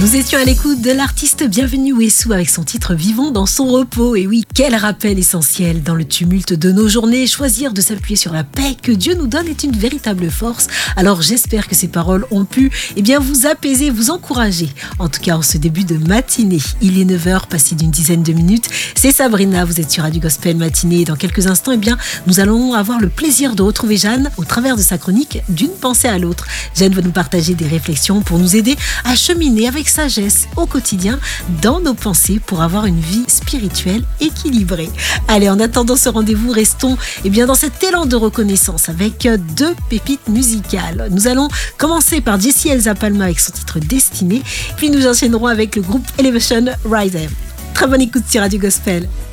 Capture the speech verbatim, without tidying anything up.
Nous étions à l'écoute de l'artiste Bienvenue Ouessou avec son titre Vivons dans son repos. Et oui, quel rappel essentiel dans le tumulte de nos journées. Choisir de s'appuyer sur la paix que Dieu nous donne est une véritable force. Alors j'espère que ces paroles ont pu eh bien, vous apaiser, vous encourager. En tout cas, en ce début de matinée, il est neuf heures, passé d'une dizaine de minutes. C'est Sabrina, vous êtes sur Radio Gospel Matinée. Et dans quelques instants, eh bien, nous allons avoir le plaisir de retrouver Jeanne au travers de sa chronique D'une pensée à l'autre. Jeanne va nous partager des réflexions pour nous aider à cheminer avec sagesse au quotidien dans nos pensées pour avoir une vie spirituelle équilibrée. Allez, en attendant ce rendez-vous, restons eh bien, dans cet élan de reconnaissance avec deux pépites musicales. Nous allons commencer par Jessie Elsa Palma avec son titre Destinée, puis nous enchaînerons avec le groupe Elevation Rise. Très bonne écoute sur Radio Gospel.